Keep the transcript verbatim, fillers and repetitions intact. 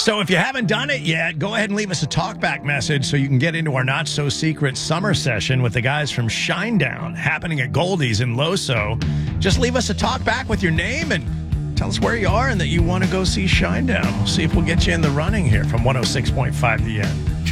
So if you haven't done it yet, go ahead and leave us a talkback message so you can get into our not-so-secret summer session with the guys from Shinedown happening at Goldie's in Loso. Just leave us a talkback with your name and tell us where you are and that you want to go see Shinedown. We'll see if we'll get you in the running here from one oh six point five The End.